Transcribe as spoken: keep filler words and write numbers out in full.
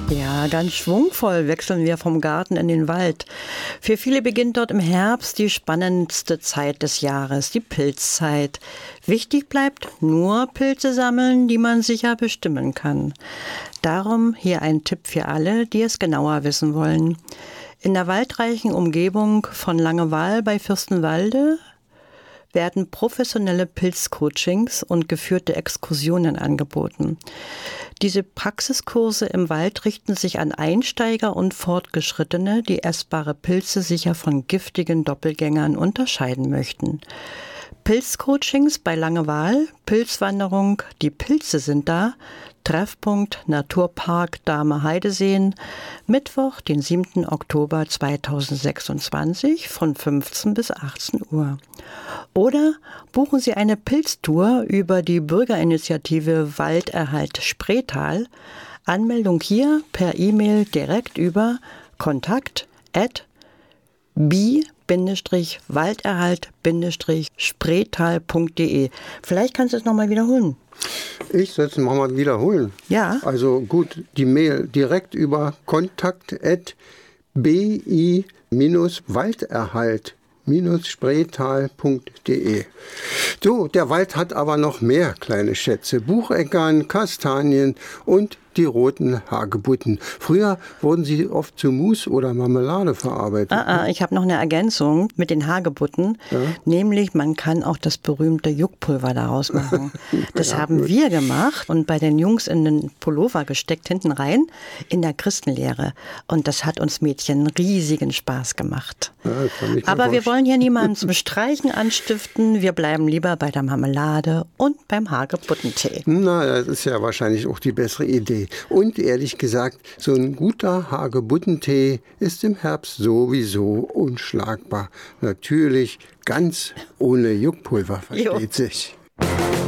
Ja, ganz schwungvoll wechseln wir vom Garten in den Wald. Für viele beginnt dort im Herbst die spannendste Zeit des Jahres, die Pilzzeit. Wichtig bleibt nur Pilze sammeln, die man sicher bestimmen kann. Darum hier ein Tipp für alle, die es genauer wissen wollen. In der waldreichen Umgebung von Langewaal bei Fürstenwalde werden professionelle Pilzcoachings und geführte Exkursionen angeboten. Diese Praxiskurse im Wald richten sich an Einsteiger und Fortgeschrittene, die essbare Pilze sicher von giftigen Doppelgängern unterscheiden möchten. Pilzcoachings bei Langewaal, Pilzwanderung, die Pilze sind da, Treffpunkt Naturpark Dahme-Heideseen, Mittwoch, den siebten Oktober zweitausendsechsundzwanzig von fünfzehn bis achtzehn Uhr. Oder buchen Sie eine Pilztour über die Bürgerinitiative Walderhalt Spreetal. Anmeldung hier per E-Mail direkt über kontakt at bi-walderhalt-spreetal punkt de. Vielleicht kannst du es nochmal wiederholen. Ich soll es nochmal wiederholen. Ja. Also gut, die Mail direkt über kontakt at bi-walderhalt spreetal punkt de. So, der Wald hat aber noch mehr kleine Schätze. Bucheckern, Kastanien und die roten Hagebutten. Früher wurden sie oft zu Mus oder Marmelade verarbeitet. Ah, ah, ich habe noch eine Ergänzung mit den Hagebutten. Ja? Nämlich, man kann auch das berühmte Juckpulver daraus machen. Das ja, haben gut. wir gemacht und bei den Jungs in den Pullover gesteckt, hinten rein, in der Christenlehre. Und das hat uns Mädchen riesigen Spaß gemacht. Ja, aber wir wollen hier niemanden zum Streichen anstiften. Wir bleiben lieber bei der Marmelade und beim Hagebuttentee. Na, das ist ja wahrscheinlich auch die bessere Idee. Und ehrlich gesagt, so ein guter Hagebuttentee ist im Herbst sowieso unschlagbar. Natürlich ganz ohne Juckpulver, versteht jo. sich.